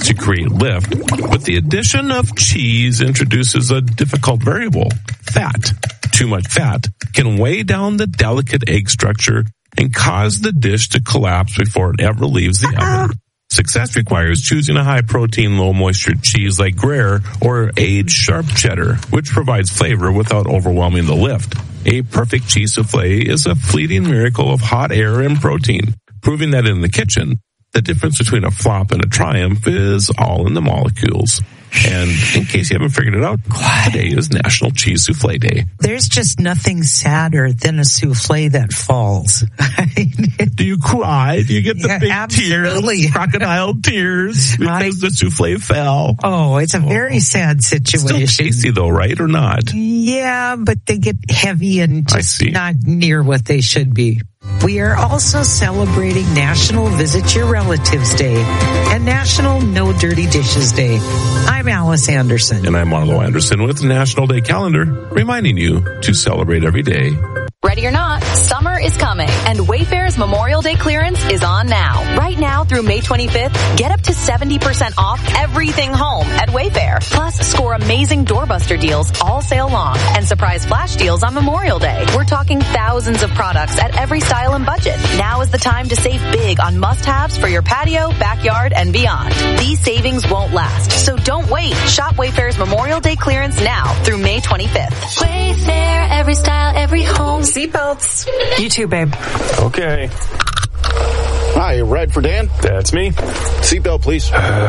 to create lift, but the addition of cheese introduces a difficult variable, fat. Too much fat can weigh down the delicate egg structure and cause the dish to collapse before it ever leaves the oven. Success requires choosing a high-protein, low-moisture cheese like Gruyere or aged sharp cheddar, which provides flavor without overwhelming the lift. A perfect cheese souffle is a fleeting miracle of hot air and protein, proving that in the kitchen, the difference between a flop and a triumph is all in the molecules. And in case you haven't figured it out, today is National Cheese Souffle Day. There's just nothing sadder than a souffle that falls. Do you cry? Do you get the big absolutely. tears, crocodile tears, because the souffle fell? Oh, it's a very sad situation. Still tasty though, right, or not? Yeah, but they get heavy and just not near what they should be. We are also celebrating National Visit Your Relatives Day and National No Dirty Dishes Day. I'm Alice Anderson. And I'm Marlo Anderson with the National Day Calendar, reminding you to celebrate every day. Ready or not, summer is coming, and Wayfair's Memorial Day clearance is on now. Right now through May 25th, get up to 70% off everything home at Wayfair. Plus, score amazing doorbuster deals all sale long and surprise flash deals on Memorial Day. We're talking thousands of products at every style and budget. Now is the time to save big on must-haves for your patio, backyard, and beyond. These savings won't last, so don't wait. Shop Wayfair's Memorial Day clearance now through May 25th. Wayfair, every style, every home. Seatbelts. You too, babe. Okay. Hi, ride for Dan? That's me. Seatbelt, please.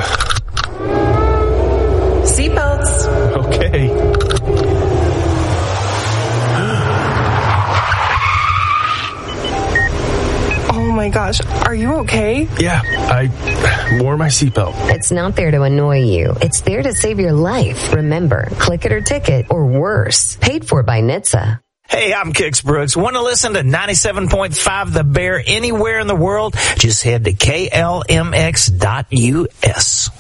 Seatbelts. Okay. Oh my gosh, are you okay? Yeah, I wore my seatbelt. It's not there to annoy you. It's there to save your life. Remember, click it or ticket, or worse. Paid for by NHTSA. Hey, I'm Kix Brooks. Want to listen to 97.5 The Bear anywhere in the world? Just head to KLMX.us.